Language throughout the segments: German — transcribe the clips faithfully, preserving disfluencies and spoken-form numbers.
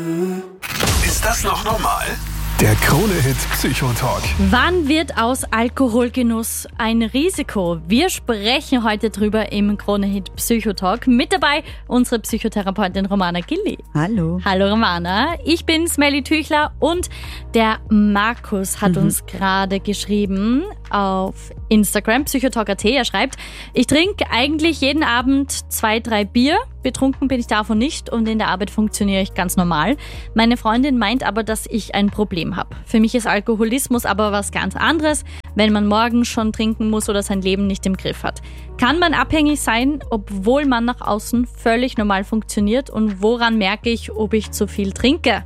Ist das noch normal? Der Krone-Hit Psychotalk. Wann wird aus Alkoholgenuss ein Risiko? Wir sprechen heute drüber im Krone-Hit Psychotalk. Mit dabei unsere Psychotherapeutin Romana Gilli. Hallo. Hallo Romana, ich bin Smelly Tüchler und der Markus hat mhm. uns gerade geschrieben auf Instagram, psychotalk punkt at. Er schreibt, ich trinke eigentlich jeden Abend zwei, drei Bier. Betrunken bin ich davon nicht und in der Arbeit funktioniere ich ganz normal. Meine Freundin meint aber, dass ich ein Problem habe. Für mich ist Alkoholismus aber was ganz anderes, wenn man morgens schon trinken muss oder sein Leben nicht im Griff hat. Kann man abhängig sein, obwohl man nach außen völlig normal funktioniert? Und woran merke ich, ob ich zu viel trinke?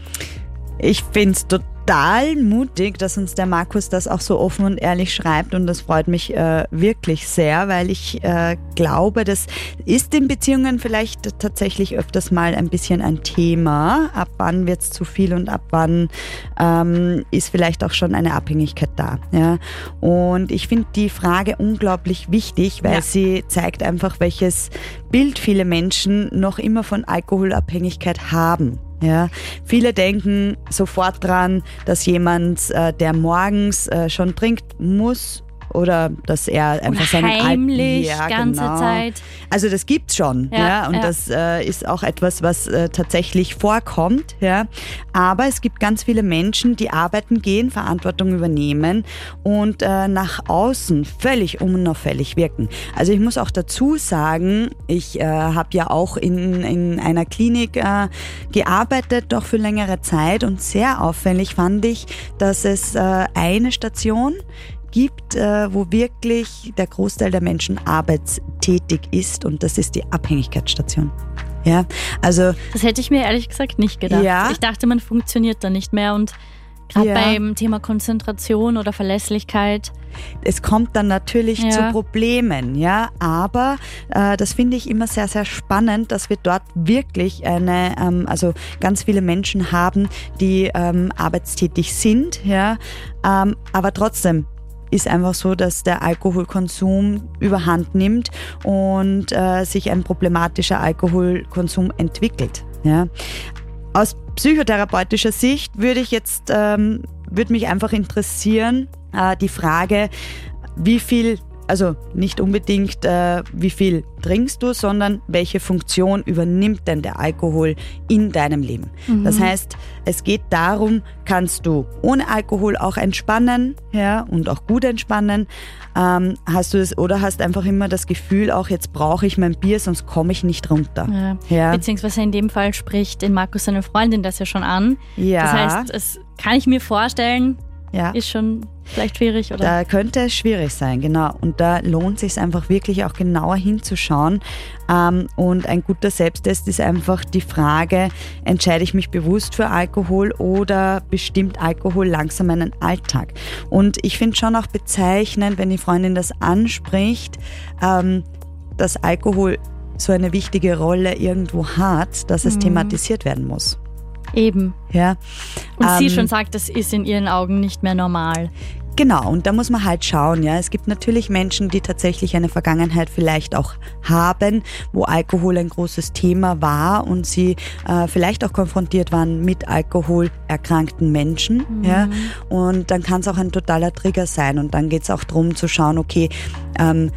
Ich finde es total mutig, dass uns der Markus das auch so offen und ehrlich schreibt, und das freut mich äh, wirklich sehr, weil ich äh, glaube, das ist in Beziehungen vielleicht tatsächlich öfters mal ein bisschen ein Thema. Ab wann wird es zu viel und ab wann ähm, ist vielleicht auch schon eine Abhängigkeit da. Ja? Und ich finde die Frage unglaublich wichtig, weil ja. sie zeigt einfach, welches Bild viele Menschen noch immer von Alkoholabhängigkeit haben. Ja, viele denken sofort dran, dass jemand, äh, der morgens äh, schon trinkt, muss oder dass er einfach seinen heimlich Al- ja, ganze genau. Zeit. Also das gibt's schon, ja, ja und ja. das äh, ist auch etwas, was äh, tatsächlich vorkommt, ja. Aber es gibt ganz viele Menschen, die arbeiten gehen, Verantwortung übernehmen und äh, nach außen völlig unauffällig wirken. Also ich muss auch dazu sagen, ich äh, habe ja auch in, in einer Klinik äh, gearbeitet, doch für längere Zeit, und sehr auffällig fand ich, dass es äh, eine Station gibt, äh, wo wirklich der Großteil der Menschen arbeitstätig ist, und das ist die Abhängigkeitsstation. Ja, also das hätte ich mir ehrlich gesagt nicht gedacht. Ja. Ich dachte, man funktioniert da nicht mehr, und gerade ja. beim Thema Konzentration oder Verlässlichkeit. Es kommt dann natürlich ja. zu Problemen, ja, aber äh, das finde ich immer sehr, sehr spannend, dass wir dort wirklich eine, ähm, also ganz viele Menschen haben, die ähm, arbeitstätig sind, ja, ähm, aber trotzdem ist einfach so, dass der Alkoholkonsum überhand nimmt und äh, sich ein problematischer Alkoholkonsum entwickelt. Ja. Aus psychotherapeutischer Sicht würde ich jetzt, ähm, würde mich einfach interessieren, äh, die Frage, wie viel, also nicht unbedingt, äh, wie viel trinkst du, sondern welche Funktion übernimmt denn der Alkohol in deinem Leben? Mhm. Das heißt, es geht darum, kannst du ohne Alkohol auch entspannen, ja, und auch gut entspannen? Ähm, hast du es, oder hast einfach immer das Gefühl, auch jetzt brauche ich mein Bier, sonst komme ich nicht runter? Ja. Ja. Beziehungsweise in dem Fall spricht in Markus seine Freundin das ja schon an. Ja. Das heißt, es kann ich mir vorstellen, ja. ist schon vielleicht schwierig, oder? Da könnte es schwierig sein, genau. Und da lohnt es sich einfach wirklich auch genauer hinzuschauen. Ähm, und ein guter Selbsttest ist einfach die Frage, entscheide ich mich bewusst für Alkohol oder bestimmt Alkohol langsam meinen Alltag? Und ich finde schon auch bezeichnend, wenn die Freundin das anspricht, ähm, dass Alkohol so eine wichtige Rolle irgendwo hat, dass es mhm. thematisiert werden muss. Eben. Ja. Und ähm, sie schon sagt, das ist in ihren Augen nicht mehr normal. Genau, und da muss man halt schauen, ja. Es gibt natürlich Menschen, die tatsächlich eine Vergangenheit vielleicht auch haben, wo Alkohol ein großes Thema war und sie äh, vielleicht auch konfrontiert waren mit alkoholerkrankten Menschen, mhm. ja. Und dann kann es auch ein totaler Trigger sein, und dann geht es auch darum zu schauen, okay, ähm,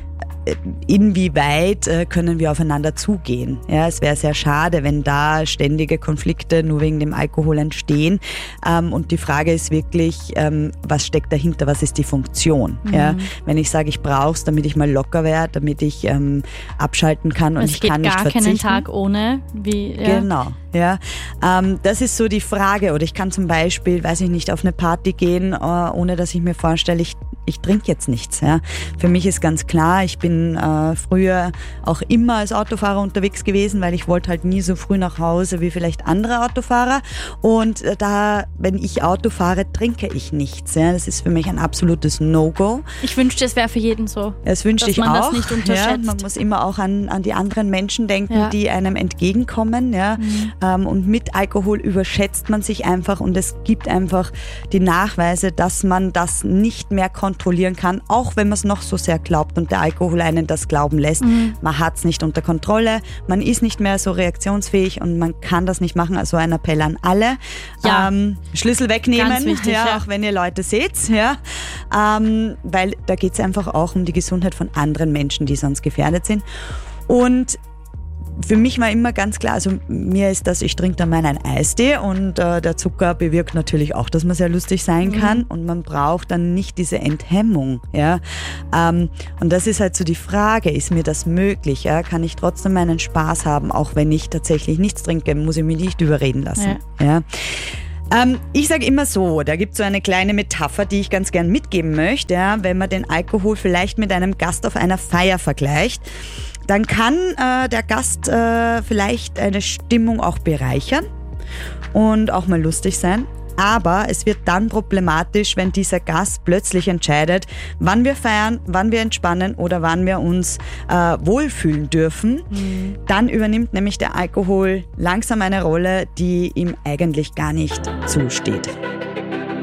inwieweit äh, können wir aufeinander zugehen. Ja, es wäre sehr schade, wenn da ständige Konflikte nur wegen dem Alkohol entstehen. Ähm, und die Frage ist wirklich, ähm, was steckt dahinter? Was ist die Funktion? Mhm. Ja, wenn ich sage, ich brauche es, damit ich mal locker werde, damit ich ähm, abschalten kann und es ich kann nicht verzichten. Es geht gar keinen Tag ohne. Wie, ja. Genau. Ja, ähm, das ist so die Frage. Oder ich kann zum Beispiel, weiß ich nicht, auf eine Party gehen, äh, ohne dass ich mir vorstelle, ich ich trinke jetzt nichts. Ja. Für mich ist ganz klar, ich bin äh, früher auch immer als Autofahrer unterwegs gewesen, weil ich wollte halt nie so früh nach Hause wie vielleicht andere Autofahrer. Und äh, da, wenn ich Auto fahre, trinke ich nichts. Ja. Das ist für mich ein absolutes No-Go. Ich wünschte, es wäre für jeden so. Das wünschte ich auch. Dass man das nicht unterschätzt. Ja, man muss immer auch an, an die anderen Menschen denken, ja. die einem entgegenkommen. Ja. Mhm. Ähm, und mit Alkohol überschätzt man sich einfach, und es gibt einfach die Nachweise, dass man das nicht mehr kontrolliert. kontrollieren kann, auch wenn man es noch so sehr glaubt und der Alkohol einen das glauben lässt. Mhm. Man hat es nicht unter Kontrolle, man ist nicht mehr so reaktionsfähig und man kann das nicht machen. Also ein Appell an alle. Ja. Ähm, Schlüssel wegnehmen, Ganz wichtig, ja, ja. auch wenn ihr Leute seht, ja. Ähm, weil da geht es einfach auch um die Gesundheit von anderen Menschen, die sonst gefährdet sind. Und für mich war immer ganz klar, also mir ist das, ich trinke dann meinen Eistee und äh, der Zucker bewirkt natürlich auch, dass man sehr lustig sein kann, mhm. und man braucht dann nicht diese Enthemmung. Ja? Ähm, und das ist halt so die Frage, ist mir das möglich? Ja? Kann ich trotzdem meinen Spaß haben, auch wenn ich tatsächlich nichts trinke, muss ich mich nicht überreden lassen. Ja. Ja? Ähm, ich sage immer so, da gibt es so eine kleine Metapher, die ich ganz gern mitgeben möchte, ja? Wenn man den Alkohol vielleicht mit einem Gast auf einer Feier vergleicht, dann kann äh, der Gast äh, vielleicht eine Stimmung auch bereichern und auch mal lustig sein. Aber es wird dann problematisch, wenn dieser Gast plötzlich entscheidet, wann wir feiern, wann wir entspannen oder wann wir uns äh, wohlfühlen dürfen. Mhm. Dann übernimmt nämlich der Alkohol langsam eine Rolle, die ihm eigentlich gar nicht zusteht.